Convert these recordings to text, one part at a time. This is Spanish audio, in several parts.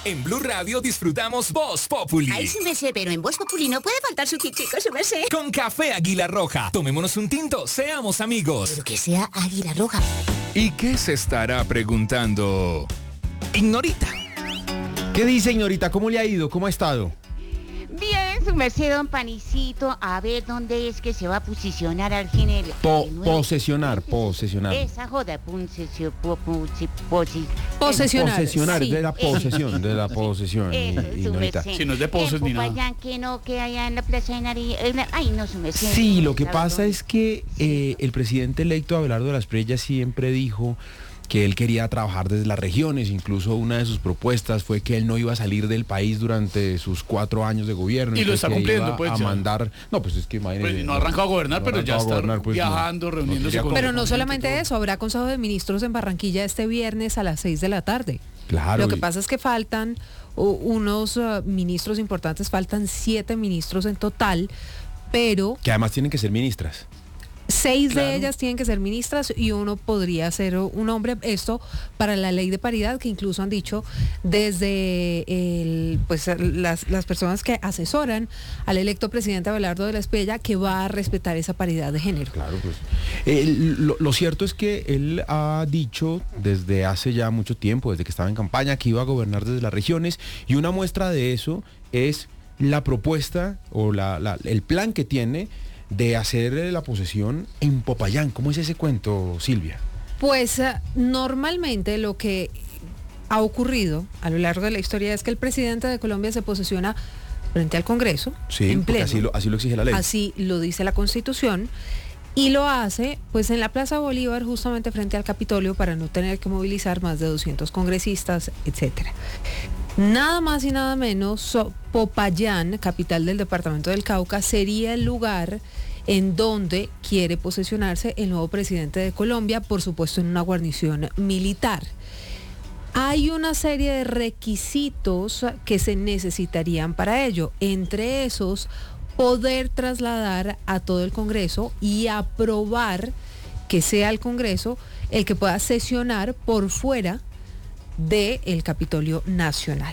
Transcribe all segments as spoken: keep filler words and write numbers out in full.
En Blue Radio disfrutamos Voz Populi. Ay, su merced, pero en Voz Populi no puede faltar su kitico, su merced. Con café Águila Roja. Tomémonos un tinto, seamos amigos. Pero que sea Águila Roja. ¿Y qué se estará preguntando Ignorita? ¿Qué dice, Ignorita? ¿Cómo le ha ido? ¿Cómo ha estado? Bien, su merced, don Panicito, a ver dónde es que se va a posicionar al género. Po posesionar, posesionar. Esa joda, posesión, po, po, posi, Posesionar. Posesionar, sí. de la posesión, de la posesión, Eso, su Ignorita. merced. Si no es de poses ni nada. Popayán, que no, que allá en la Plaza de Nariz. Ay, no, su merced. Sí, lo que ¿Sabe pasa dónde? es que eh, el presidente electo Abelardo de la Espriella siempre dijo que él quería trabajar desde las regiones. Incluso una de sus propuestas fue que él no iba a salir del país durante sus cuatro años de gobierno. Y lo está que cumpliendo, iba pues, a ya. mandar. No, pues es que imagínese, Pues no ha arrancado a gobernar, no pero ha ya arrancado a está gobernar, pues, viajando, no, reuniéndose no tendría con- Pero no todo. solamente eso, habrá Consejo de Ministros en Barranquilla este viernes a las seis de la tarde. Claro. Lo que y- pasa es que faltan uh, unos uh, ministros importantes, faltan siete ministros en total, pero Que además tienen que ser ministras. seis Claro. de ellas tienen que ser ministras y uno podría ser un hombre. Esto para la ley de paridad, que incluso han dicho desde el, pues, las, las personas que asesoran al electo presidente Abelardo de la Espriella, que va a respetar esa paridad de género. Claro, pues. Eh, lo, lo cierto es que él ha dicho desde hace ya mucho tiempo, desde que estaba en campaña, que iba a gobernar desde las regiones, y una muestra de eso es la propuesta o la, la- el plan que tiene de hacer la posesión en Popayán. ¿Cómo es ese cuento, Silvia? Pues eh, normalmente lo que ha ocurrido a lo largo de la historia es que el presidente de Colombia se posesiona frente al Congreso, Sí, en porque pleno. así lo, así lo exige la ley. Así lo dice la Constitución, y lo hace pues en la Plaza Bolívar, justamente frente al Capitolio, para no tener que movilizar más de doscientos congresistas, etcétera. Nada más y nada menos, so- Popayán, capital del departamento del Cauca, sería el lugar en donde quiere posesionarse el nuevo presidente de Colombia, por supuesto en una guarnición militar. Hay una serie de requisitos que se necesitarían para ello, entre esos poder trasladar a todo el Congreso y aprobar que sea el Congreso el que pueda sesionar por fuera del Capitolio Nacional.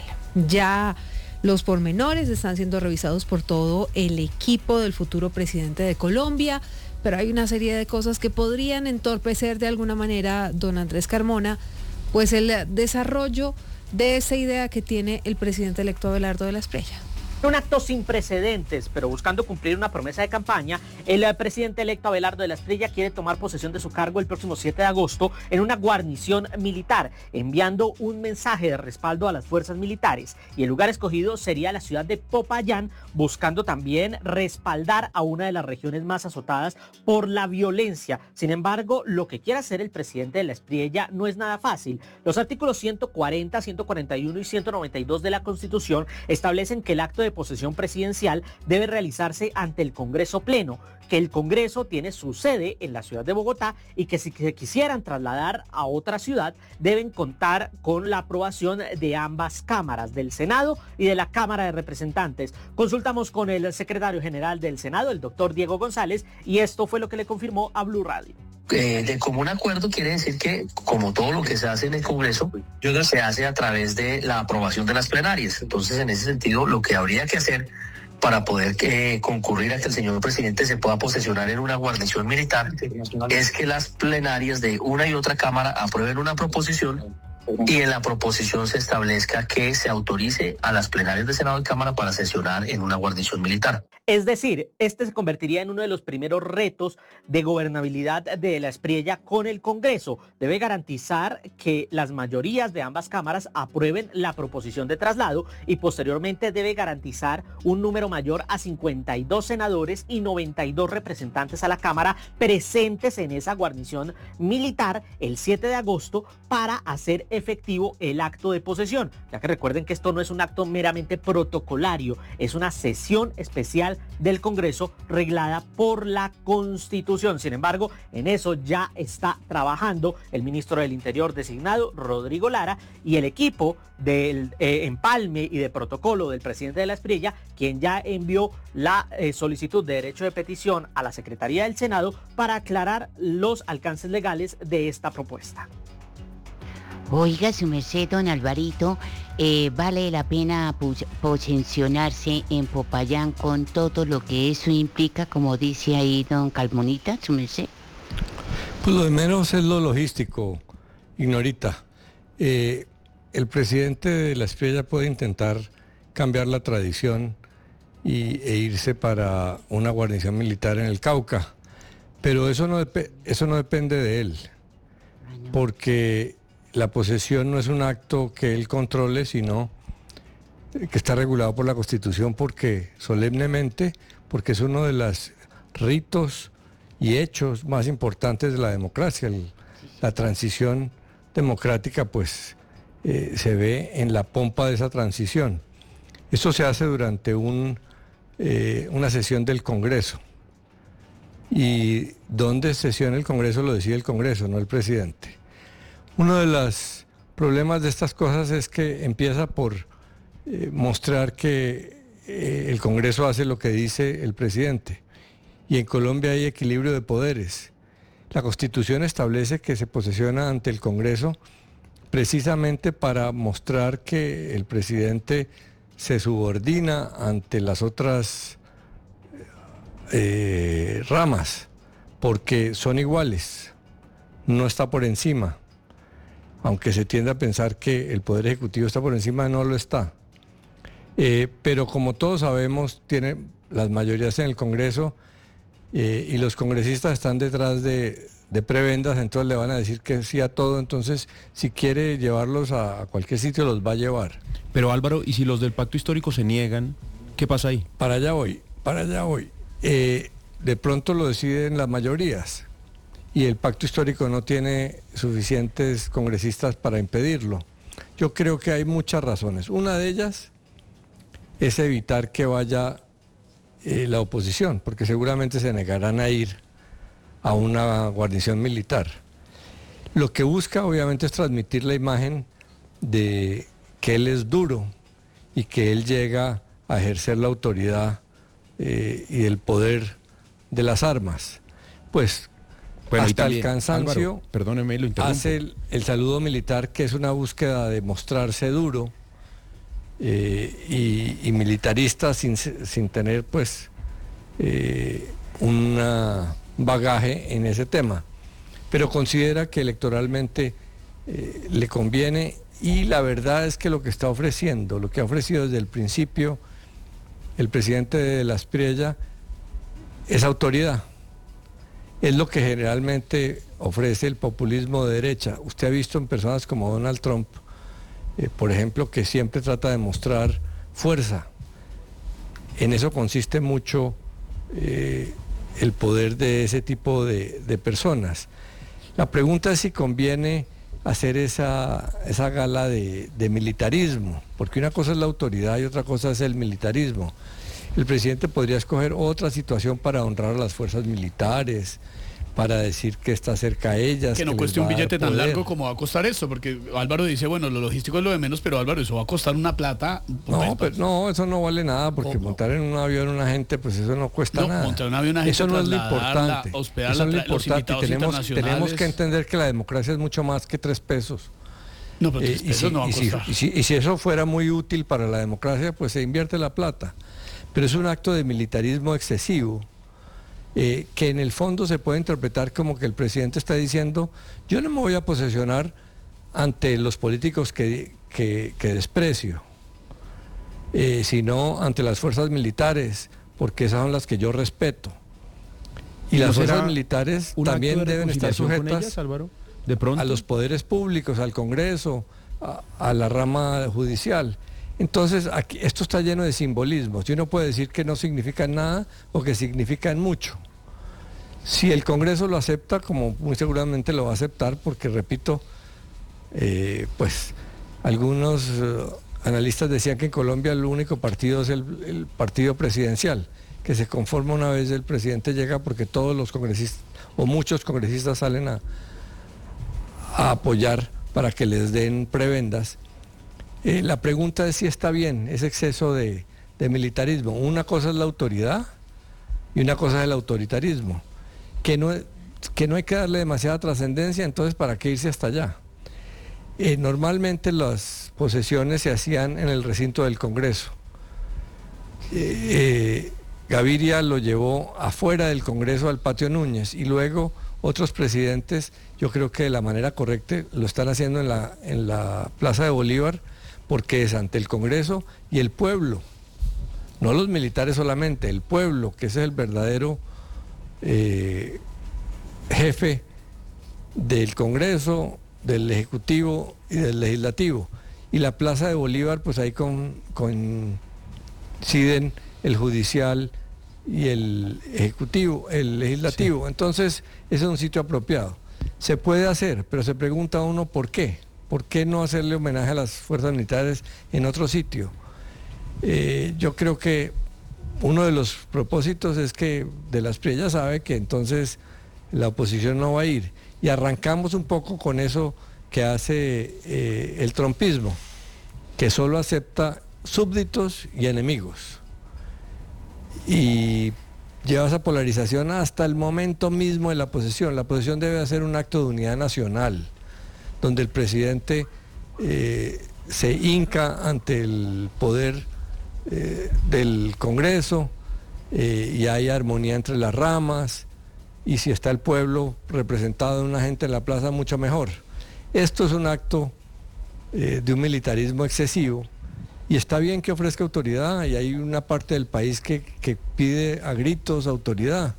Ya los pormenores están siendo revisados por todo el equipo del futuro presidente de Colombia, pero hay una serie de cosas que podrían entorpecer de alguna manera, don Andrés Carmona, pues el desarrollo de esa idea que tiene el presidente electo Abelardo de la Espriella. Un acto sin precedentes, pero buscando cumplir una promesa de campaña, el eh, presidente electo Abelardo de la Espriella quiere tomar posesión de su cargo el próximo siete de agosto en una guarnición militar, enviando un mensaje de respaldo a las fuerzas militares. Y el lugar escogido sería la ciudad de Popayán, buscando también respaldar a una de las regiones más azotadas por la violencia. Sin embargo, lo que quiere hacer el presidente de la Espriella no es nada fácil. Los artículos ciento cuarenta, ciento cuarenta y uno y ciento noventa y dos de la Constitución establecen que el acto de posesión presidencial debe realizarse ante el Congreso Pleno, que el Congreso tiene su sede en la ciudad de Bogotá y que si se quisieran trasladar a otra ciudad deben contar con la aprobación de ambas cámaras, del Senado y de la Cámara de Representantes. Consultamos con el secretario general del Senado, el doctor Diego González, y esto fue lo que le confirmó a Blue Radio. Eh, de común acuerdo quiere decir que, como todo lo que se hace en el Congreso, se hace a través de la aprobación de las plenarias. Entonces, en ese sentido, lo que habría que hacer para poder eh, concurrir a que el señor presidente se pueda posesionar en una guarnición militar es que las plenarias de una y otra cámara aprueben una proposición y en la proposición se establezca que se autorice a las plenarias de Senado y Cámara para sesionar en una guarnición militar. Es decir, este se convertiría en uno de los primeros retos de gobernabilidad de la Espriella con el Congreso. Debe garantizar que las mayorías de ambas cámaras aprueben la proposición de traslado y posteriormente debe garantizar un número mayor a cincuenta y dos senadores y noventa y dos representantes a la Cámara presentes en esa guarnición militar el siete de agosto para hacer efectivo el acto de posesión, ya que recuerden que esto no es un acto meramente protocolario, es una sesión especial del Congreso reglada por la Constitución. Sin embargo, en eso ya está trabajando el ministro del Interior designado, Rodrigo Lara, y el equipo del eh, empalme y de protocolo del presidente de la Espriella, quien ya envió la eh, solicitud de derecho de petición a la Secretaría del Senado para aclarar los alcances legales de esta propuesta. Oiga, su merced, don Alvarito, eh, vale la pena pos- posesionarse en Popayán con todo lo que eso implica, como dice ahí don Calmonita, su merced. Pues lo de menos es lo logístico, Ignorita. Eh, el presidente de la Espriella puede intentar cambiar la tradición y, e irse para una guarnición militar en el Cauca, pero eso no, dep- eso no depende de él, porque la posesión no es un acto que él controle, sino que está regulado por la Constitución, porque solemnemente, porque es uno de los ritos y hechos más importantes de la democracia. El- la transición democrática, pues, eh, se ve en la pompa de esa transición. Esto se hace durante un, eh, una sesión del Congreso. Y dónde sesiona el Congreso lo decide el Congreso, no el presidente. Uno de los problemas de estas cosas es que empieza por eh, mostrar que eh, el Congreso hace lo que dice el presidente. Y en Colombia hay equilibrio de poderes. La Constitución establece que se posesiona ante el Congreso precisamente para mostrar que el presidente se subordina ante las otras eh, ramas, porque son iguales, no está por encima. Aunque se tiende a pensar que el Poder Ejecutivo está por encima, no lo está. Eh, pero como todos sabemos, tiene las mayorías en el Congreso eh, y los congresistas están detrás de, de prebendas, entonces le van a decir que sí a todo, entonces si quiere llevarlos a, a cualquier sitio los va a llevar. Pero Álvaro, ¿y si los del pacto histórico se niegan? ¿Qué pasa ahí? Para allá voy, para allá voy. Eh, de pronto lo deciden las mayorías. Y el pacto histórico no tiene suficientes congresistas para impedirlo. Yo creo que hay muchas razones. Una de ellas es evitar que vaya eh, la oposición, porque seguramente se negarán a ir a una guarnición militar. Lo que busca obviamente es transmitir la imagen de que él es duro y que él llega a ejercer la autoridad eh, y el poder de las armas. Pues Bueno, y hasta también, el cansancio, Álvaro, perdóneme, lo interrumpo. hace el, el saludo militar, que es una búsqueda de mostrarse duro eh, y, y militarista sin, sin tener pues eh, un bagaje en ese tema. Pero considera que electoralmente eh, le conviene, y la verdad es que lo que está ofreciendo, lo que ha ofrecido desde el principio el presidente de la Espriella es autoridad. Es lo que generalmente ofrece el populismo de derecha. Usted ha visto en personas como Donald Trump, eh, por ejemplo, que siempre trata de mostrar fuerza. En eso consiste mucho eh, el poder de ese tipo de, de personas. La pregunta es si conviene hacer esa, esa gala de, de militarismo, porque una cosa es la autoridad y otra cosa es el militarismo. El presidente podría escoger otra situación para honrar a las fuerzas militares, para decir que está cerca a ellas. Que no que cueste les un va a dar billete tan poder. largo como va a costar esto, porque Álvaro dice, bueno, lo logístico es lo de menos, pero Álvaro, eso va a costar una plata. No, pero no, eso no vale nada, porque ¿Cómo? montar en un avión a una gente, pues eso no cuesta No, nada. montar un avión a gente, eso no es lo trasladarla, importante. hospedarla, Eso no es lo tra- los importante. invitados Tenemos, internacionales. tenemos que entender que la democracia es mucho más que tres pesos. No, pero tres Eh, y, pesos si, no va a y si- costar. y si- y si eso fuera muy útil para la democracia, pues se invierte la plata. Pero es un acto de militarismo excesivo, eh, que en el fondo se puede interpretar como que el presidente está diciendo, yo no me voy a posesionar ante los políticos que, que- que desprecio, eh, sino ante las fuerzas militares, porque esas son las que yo respeto. Y ¿No las será fuerzas militares un acto también de deben estar reconciliación con sujetas ellas, Álvaro? De pronto. a los poderes públicos, al Congreso, a, a la rama judicial. Entonces, aquí, esto está lleno de simbolismos. Y uno puede decir que no significan nada o que significan mucho. Si el Congreso lo acepta, como muy seguramente lo va a aceptar, porque repito, eh, pues algunos eh, analistas decían que en Colombia el único partido es el, el partido presidencial, que se conforma una vez el presidente llega, porque todos los congresistas o muchos congresistas salen a, a apoyar para que les den prebendas. Eh, la pregunta es si está bien ese exceso de, de militarismo. Una cosa es la autoridad y una cosa es el autoritarismo, que no, que no hay que darle demasiada trascendencia, entonces ¿para qué irse hasta allá? Eh, normalmente las posesiones se hacían en el recinto del Congreso. Eh, eh, Gaviria lo llevó afuera del Congreso al Patio Núñez y luego otros presidentes, yo creo que de la manera correcta lo están haciendo en la, en la Plaza de Bolívar, porque es ante el Congreso y el pueblo, no los militares solamente, el pueblo, que ese es el verdadero eh, jefe del Congreso, del Ejecutivo y del Legislativo. Y la Plaza de Bolívar, pues ahí con, coinciden el Judicial y el Ejecutivo, el Legislativo. Sí. Entonces, ese es un sitio apropiado. Se puede hacer, pero se pregunta uno por qué. ¿Por qué no hacerle homenaje a las fuerzas militares en otro sitio? Eh, yo creo que uno de los propósitos es que de la Espriella sabe que entonces la oposición no va a ir. Y arrancamos un poco con eso que hace eh, el trompismo, que solo acepta súbditos y enemigos. Y lleva esa polarización hasta el momento mismo de la posesión. La posesión debe hacer un acto de unidad nacional, donde el presidente eh, se hinca ante el poder eh, del Congreso eh, y hay armonía entre las ramas, y si está el pueblo representado en una gente en la plaza, mucho mejor. Esto es un acto eh, de un militarismo excesivo, y está bien que ofrezca autoridad, y hay una parte del país que, que pide a gritos autoridad.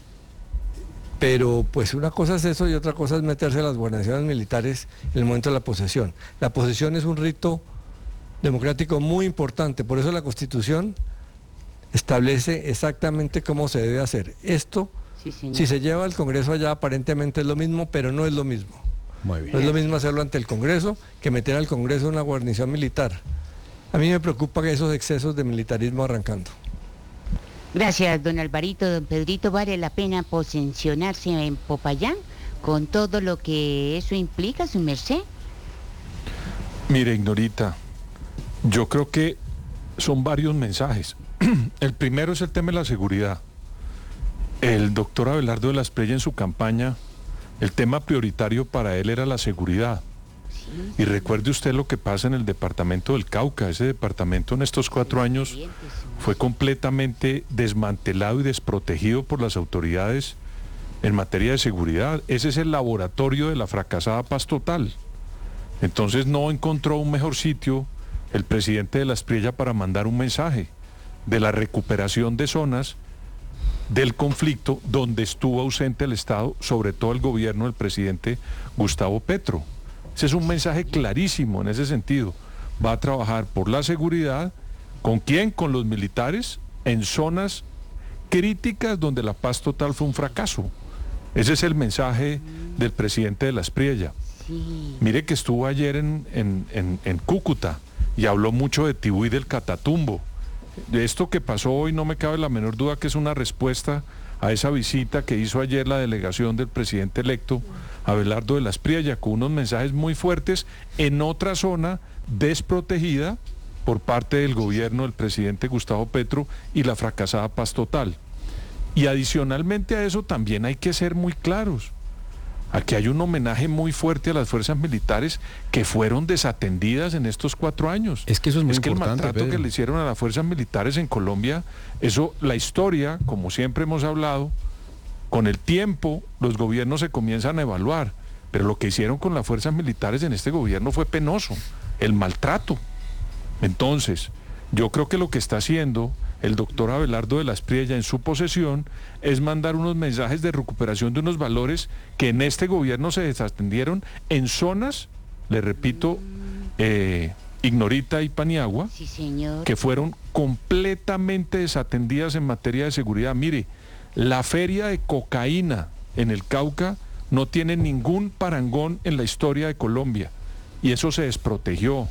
Pero pues una cosa es eso y otra cosa es meterse a las guarniciones militares en el momento de la posesión. La posesión es un rito democrático muy importante, por eso la Constitución establece exactamente cómo se debe hacer. Esto, sí, si se lleva al Congreso allá, aparentemente es lo mismo, pero no es lo mismo. Muy bien. No es lo mismo hacerlo ante el Congreso que meter al Congreso una guarnición militar. A mí me preocupa que esos excesos de militarismo arrancando. Gracias, don Alvarito. Don Pedrito, ¿vale la pena posesionarse en Popayán con todo lo que eso implica, su merced? Mire, Ignorita, yo creo que son varios mensajes. El primero es el tema de la seguridad. El doctor Abelardo de la Espriella en su campaña, el tema prioritario para él era la seguridad. Sí. Y recuerde usted lo que pasa en el departamento del Cauca. Ese departamento en estos cuatro años fue completamente desmantelado y desprotegido por las autoridades en materia de seguridad. Ese es el laboratorio de la fracasada paz total. Entonces no encontró un mejor sitio el presidente de la Espriella para mandar un mensaje de la recuperación de zonas del conflicto donde estuvo ausente el Estado, sobre todo el gobierno del presidente Gustavo Petro. Ese es un mensaje clarísimo en ese sentido. Va a trabajar por la seguridad. ¿Con quién? Con los militares en zonas críticas donde la paz total fue un fracaso. Ese es el mensaje del presidente de la Espriella. Sí. Mire que estuvo ayer en, en, en, en Cúcuta y habló mucho de Tibú y del Catatumbo. De esto que pasó hoy no me cabe la menor duda que es una respuesta a esa visita que hizo ayer la delegación del presidente electo Abelardo de la Espriella, con unos mensajes muy fuertes en otra zona desprotegida por parte del gobierno del presidente Gustavo Petro y la fracasada paz total. Y adicionalmente a eso también hay que ser muy claros. Aquí hay un homenaje muy fuerte a las fuerzas militares que fueron desatendidas en estos cuatro años. Es que eso es muy es que importante, el maltrato Pedro. que le hicieron a las fuerzas militares en Colombia, eso, la historia, como siempre hemos hablado, con el tiempo los gobiernos se comienzan a evaluar, pero lo que hicieron con las fuerzas militares en este gobierno fue penoso, el maltrato. Entonces, yo creo que lo que está haciendo el doctor Abelardo de la Espriella en su posesión es mandar unos mensajes de recuperación de unos valores que en este gobierno se desatendieron en zonas, le repito, eh, Ignorita y Paniagua, sí, señor, que fueron completamente desatendidas en materia de seguridad. Mire, la feria de cocaína en el Cauca no tiene ningún parangón en la historia de Colombia y eso se desprotegió.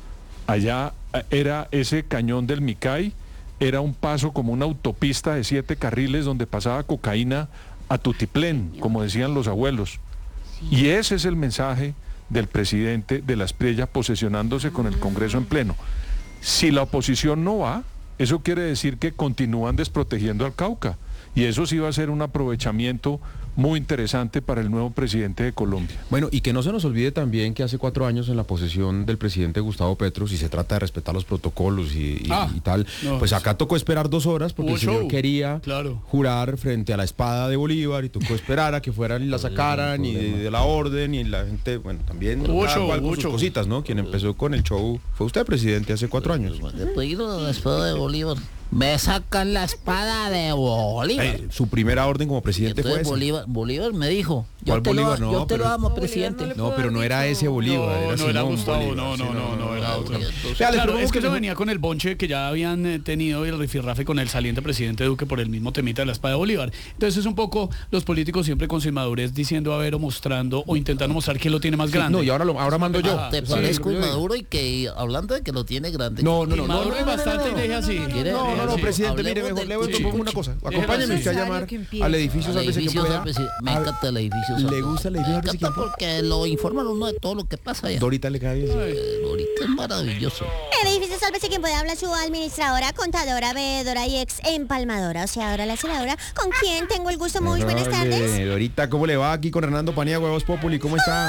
Allá era ese cañón del Micay, era un paso como una autopista de siete carriles donde pasaba cocaína a tutiplén, como decían los abuelos. Sí. Y ese es el mensaje del presidente de la Espriella posesionándose con el Congreso en pleno. Si la oposición no va, eso quiere decir que continúan desprotegiendo al Cauca. Y eso sí va a ser un aprovechamiento muy interesante para el nuevo presidente de Colombia. Bueno, y que no se nos olvide también que hace cuatro años en la posesión del presidente Gustavo Petro, si se trata de respetar los protocolos y, y, Ah, y tal, no, pues acá tocó esperar dos horas porque hubo el señor show, quería claro. jurar frente a la espada de Bolívar y tocó esperar a que fueran y la sacaran y de, de la orden y la gente, bueno, también Hubo cada show, cual con hubo sus show. cositas, ¿no? Quien empezó con el show fue usted, presidente, hace cuatro años. Pedirlo la espada de Bolívar. Me sacan la espada de Bolívar. Eh, su primera orden como presidente fue Entonces esa. Bolívar, Bolívar me dijo, yo ¿Cuál te lo, Bolívar? No, yo te pero- lo amo, No, presidente. Bolívar No, pero no era ese Bolívar, No, era no era Simón Gustavo, Bolívar, no, sí, no, no, no, era otro. Vea, les Claro, propongo es que que eso no- venía con el bonche que ya habían eh, tenido el rifirrafe con el saliente presidente Duque por el mismo temita de la espada de Bolívar. Entonces es un poco los políticos siempre con su inmadurez diciendo a ver o mostrando o intentando mostrar quién lo tiene más grande. No, y ahora, lo, ahora mando yo. Ah, Te sí, parezco yo digo. inmaduro y que hablando de que lo tiene grande. No, no, no, no, Maduro no, y no, bastante no, no, y deje así. ¿Quiere? No, no, no, Sí. presidente, mire, Hablemos mejor del le cuchi. propongo una cosa. Déjelo Acompáñeme así. usted a Necesario llamar que empiece. al edificio Al Sálvese quien edificio pueda. Sálvese- me A- encanta el edificio ¿Le Sálvese. gusta el Me edificio Sálvese encanta quien pueda? porque lo informan uno de todo lo que pasa allá. Dorita le cae bien. Eh, Ahorita es maravilloso. El edificio Sálvese quien puede hablar su administradora, contadora, veedora y ex empalmadora, o sea, ahora la senadora, con quien tengo el gusto. Muy buenas tardes. Ole, Dorita, ¿cómo le va aquí con Hernando Paniagua, Voz Populi? ¿Cómo está?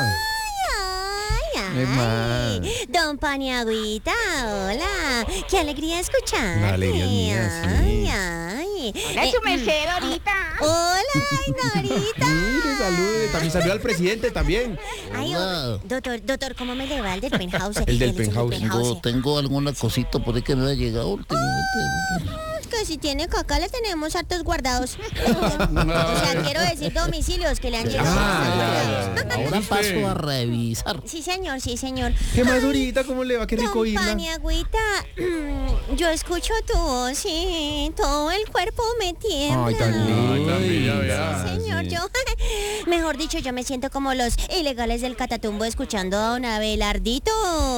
Ay, Es más. ay, don Paniagüita, hola, qué alegría escuchar. La alegría es mía, sí. Ay, ay. Hola, Eh, su merced, Dorita. Hola, ay, Dorita. Mire, salude. También salió al presidente también. Ay, Hola. oh, doctor, doctor, ¿cómo me le va el del penthouse? El del Él es penthouse. Tengo, tengo alguna cosita por ahí que me ha llegado últimamente. Que si tiene caca le tenemos hartos guardados. O sea, quiero decir domicilios que le han llegado. Ah, ya, ya. Ahora paso a revisar. Sí, señor, sí, señor. ¿Qué más, Dorita? ¿Cómo le va? Qué rico oírla. Paniagüita, yo escucho tu voz y todo el cuerpo me tiembla. Ay, tan Ay, tan bella, linda. vea. Sí, señor, yo, mejor dicho, yo me siento como los ilegales del Catatumbo escuchando a don Abelardito.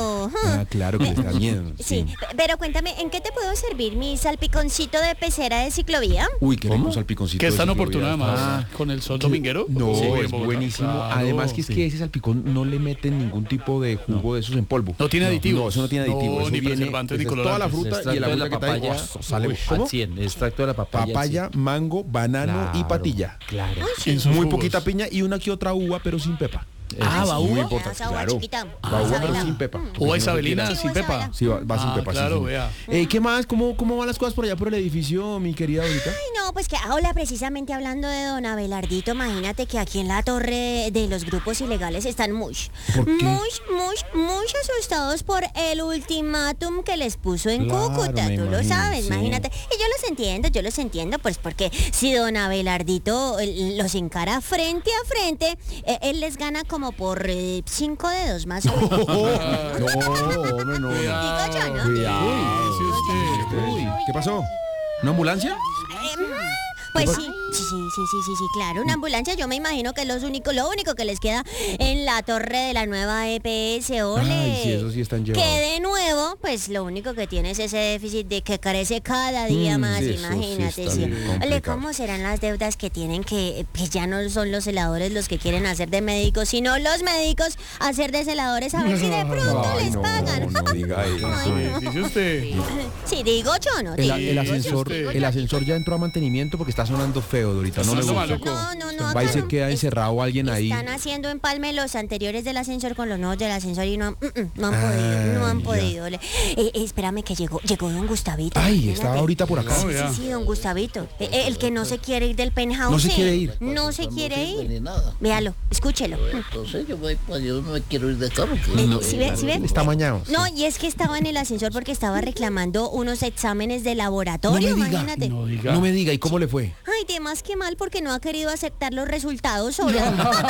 Ah, claro que le está bien. Sí, pero cuéntame, ¿en qué te puedo servir mi salpiconcito de pecera de ciclovía? Uy, qué rico salpiconcito. Que es de tan ciclovía. oportuno además Ah, con el sol dominguero. No, Sí, en es Bogotá. buenísimo. Claro. Además que es que ese salpicón no le meten ningún tipo de jugo de esos en polvo. No tiene aditivos. No, eso no tiene No, aditivos. Eso ni viene, preservantes, ni esa es toda la colorantes. fruta y la Extracto de fruta la que trae papaya, oh, sale. uy, ¿Cómo? al cien, extracto de la papaya. al Papaya, mango, banano y Claro, patilla. Claro. En sus Muy jugos. poquita piña y una que otra uva, pero sin pepa. Ah, Eso ¿va es muy uva? importante, Esa uva claro. chiquita. Va uva, pero Isabela. sin pepa. Mm. porque O si no se Isabelina queda- sin pepa. Sí, va, va sin Ah, pepa. sí, claro, sí, sí. vea. Eh, ¿Qué más? ¿Cómo, ¿Cómo van las cosas por allá por el edificio, mi querida Dorita? Ay, no, pues que ahora precisamente hablando de don Abelardito, imagínate que aquí en la torre de los grupos ilegales están muy, ¿Por qué? muy, muy, muy asustados por el ultimátum que les puso en Claro, Cúcuta, me tú lo imagino, sabes, sí. imagínate. Y yo los entiendo, yo los entiendo, pues porque si don Abelardito eh, los encara frente a frente, eh, él les gana como por eh, cinco dedos más o menos. No, hombre, no. Digo yo, ¿no? Cuidado. Sí, usted. Uy, ¿qué pasó? ¿Una ambulancia? Em, Pues sí, sí, sí, sí, sí, sí, sí, claro. Una ambulancia, yo me imagino que es los único, lo único que les queda en la torre de la nueva E P S. Ole. Ay, sí, eso sí están llevados. Que de nuevo, pues lo único que tiene es ese déficit de que carece cada día Mm, más, sí, eso sí imagínate. está Sí. bien Ole, complicado. ¿cómo serán las deudas que tienen que, pues ya no son los celadores los que quieren hacer de médicos, sino los médicos hacer de celadores a ver si de pronto Ay, les no, pagan? no diga eso. Ay, no. Dice usted. Sí, digo yo, ¿no? El, Digo el yo, ascensor, usted. el ascensor ya entró a mantenimiento porque está sonando feo, Dorita. No me Sonando gusta. maluco. No, no, no. Va y acá se no. queda Es- encerrado alguien ahí. Están haciendo empalme los anteriores del ascensor con los nuevos del ascensor y no han, mm, mm, no han Ah, podido, no han ya. podido. Le- eh, eh, espérame que llegó, llegó don Gustavito. Ay, imagínate. estaba ahorita por acá. No, Sí, ya. sí, sí, don Gustavito. Eh, eh, el que no se quiere ir del penthouse. No se sí. quiere ir. No se quiere sirve ir. ni nada. Véalo, escúchelo. Entonces yo, voy, pa- yo no me quiero ir de acá porque... Eh, No, ¿sí ve? ¿Sí ve? Está mañado. No, y es que estaba en el ascensor porque estaba reclamando unos exámenes de laboratorio, No me diga. imagínate. No diga. No me diga, ¿y cómo le fue? Ay, de más que mal porque no ha querido aceptar los resultados sobre...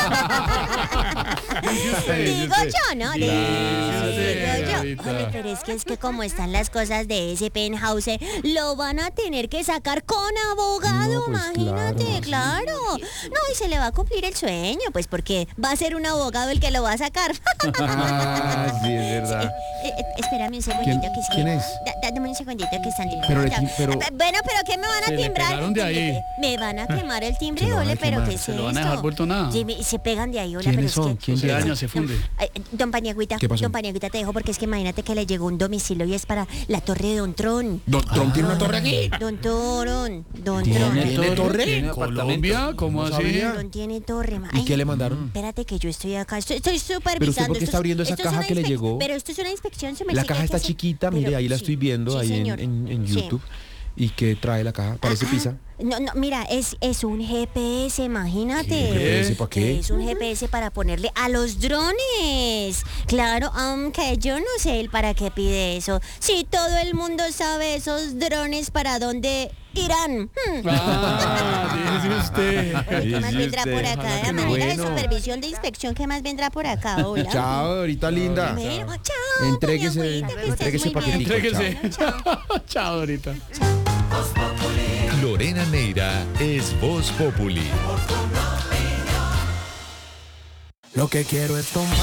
Digo yo, ¿no? Digo yo. Ahorita. Oye, pero es que es que como están las cosas de ese penthouse, eh, lo van a tener que sacar con abogado, No, pues imagínate, claro. No, y se le va a cumplir el sueño, pues porque va a ser un abogado el que lo va a sacar. Ah, sí, es verdad. Eh, eh, espérame un segundito. ¿Quién- que es que- quién es? Da- dame un segundito que están Pero le ya. tim- pero- Bueno, pero ¿qué me van a Se le timbrar? pegaron de ahí. Me van a quemar el timbre, Se lo van a ole, pero quemar. ¿qué es Se esto? lo van a dejar vuelto nada. Sí, me- se pegan de ahí, hola, pero ¿Quiénes es son? que... ¿Quién Se llega? daña, se funde. Ay, don Paniagüita, ¿Qué pasó? don Paniagüita, te dejo porque es que imagínate que le llegó un domicilio y es para la torre de Don Tron. Don Trump tiene una torre aquí. Don Torón, Don ¿Tiene Tron. ¿Tiene torre? ¿En Colombia? ¿Cómo No así? sabía. Don tiene torre. ma- ¿Y Ay, qué le mandaron? Espérate que yo estoy acá, estoy, estoy supervisando. Pero usted, ¿por qué Esto está es- abriendo esa esto es caja una que le inspe- llegó? Pero esto es una inspección, se me La dice que caja hay que está hacer- chiquita, mire, pero ahí la sí, estoy viendo, sí, ahí en, señor. en- en Sí. YouTube. ¿Y qué trae la caja? Parece Ah, pizza. No, no, mira, es, es un G P S, imagínate. ¿Qué? ¿G P S para qué? Es un G P S para ponerle a los drones. Claro, aunque yo no sé el para qué pide eso. Si todo el mundo sabe esos drones para dónde irán. Hmm. Ah, dice usted. ¿Qué más Sí, vendrá usted. por acá? Ojalá De que no. manera de Bueno. supervisión de inspección, ¿qué más vendrá por acá? Hola. Chao, ahorita linda. Bueno, chao. Entréguese, doña Agüita, que estés entréguese muy bien. paquetico. Entréguese. Chao. Chao, Dorita. Lorena Neira es Voz Populi. Lo que quiero es tomar.